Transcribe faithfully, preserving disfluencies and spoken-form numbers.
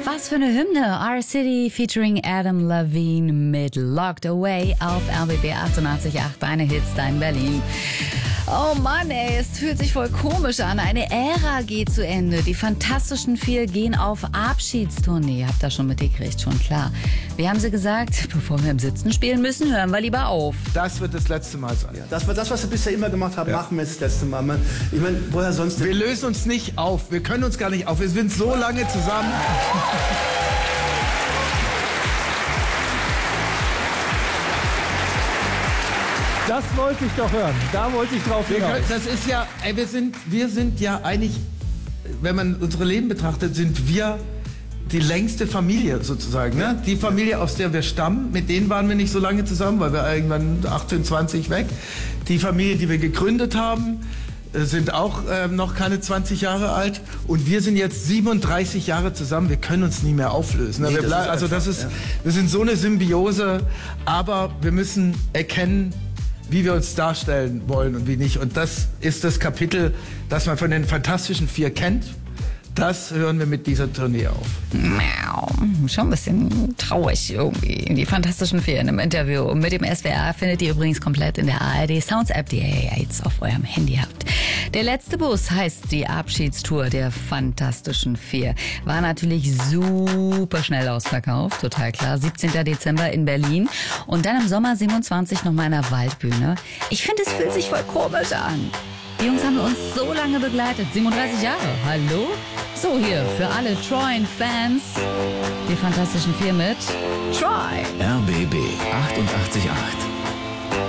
Was für eine Hymne. R-City featuring Adam Levine mit Locked Away auf R B B achtundachtzig Komma acht. Deine Hits, dein Berlin. Oh Mann, ey, es fühlt sich voll komisch an. Eine Ära geht zu Ende. Die Fantastischen Vier gehen auf Abschiedstournee. Habt ihr schon mitgekriegt, schon klar. Wie haben sie gesagt? Bevor wir im Sitzen spielen müssen, hören wir lieber auf. Das wird das letzte Mal sein. Ja, das war das, was wir bisher immer gemacht haben, ja. Machen wir jetzt das letzte Mal. Ich meine, woher sonst? Wir lösen uns nicht auf. Wir können uns gar nicht auf. Wir sind so lange zusammen. Das wollte ich doch hören. Da wollte ich drauf hinaus. Wir können, das ist ja, ey, wir sind, wir sind ja eigentlich, wenn man unsere Leben betrachtet, sind wir die längste Familie sozusagen. Ne? Die Familie, aus der wir stammen, mit denen waren wir nicht so lange zusammen, weil wir irgendwann achtzehn, zwanzig weg. Die Familie, die wir gegründet haben, sind auch äh, noch keine zwanzig Jahre alt. Und wir sind jetzt siebenunddreißig Jahre zusammen. Wir können uns nie mehr auflösen. Ne? Nee, wir das ist also einfach, das ist, ja. wir sind so eine Symbiose, aber wir müssen erkennen, wie wir uns darstellen wollen und wie nicht. Und das ist das Kapitel, das man von den Fantastischen Vier kennt. Das hören wir mit dieser Tournee auf. Miau. Schon ein bisschen traurig irgendwie. Die Fantastischen Vier in einem Interview mit dem S W R findet ihr übrigens komplett in der A R D Sounds App, die ihr ja jetzt auf eurem Handy habt. Der letzte Bus heißt die Abschiedstour der Fantastischen Vier. War natürlich super schnell ausverkauft, total klar. siebzehnten Dezember in Berlin und dann im Sommer siebenundzwanzig nochmal in der Waldbühne. Ich finde, es fühlt sich voll komisch an. Die Jungs haben uns so lange begleitet, siebenunddreißig Jahre. Hallo? So, hier für alle Troy-Fans, die Fantastischen Vier mit Troy. R B B achtundachtzig Komma acht.